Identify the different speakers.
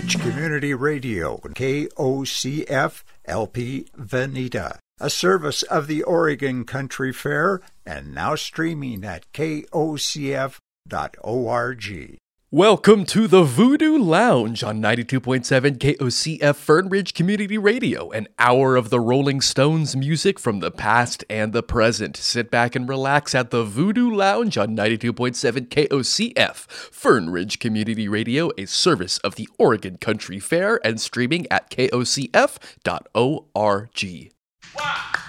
Speaker 1: Ridge Community Radio, KOCF LP Veneta, a service of the Oregon Country Fair, and now streaming at KOCF.org.
Speaker 2: Welcome to the Voodoo Lounge on 92.7 KOCF Fern Ridge Community Radio, an hour of the Rolling Stones music from the past and the present. Sit back and relax at the Voodoo Lounge on 92.7 KOCF Fern Ridge Community Radio, a service of the Oregon Country Fair, and streaming at KOCF.org.
Speaker 3: 1,